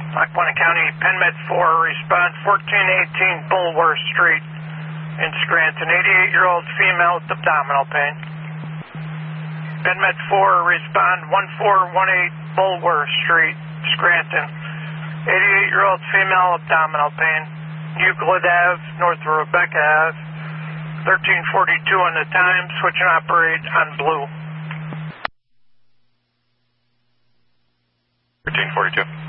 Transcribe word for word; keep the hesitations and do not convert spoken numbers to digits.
Lackawanna County, PenMed four, respond fourteen eighteen Bulworth Street in Scranton, eighty-eight-year-old female with abdominal pain. PenMed four, respond one four one eight Bulworth Street, Scranton, eighty-eight-year-old female abdominal pain. Euclid Avenue, north of Rebecca Avenue, thirteen forty-two on the time, switch and operate on blue. thirteen forty-two.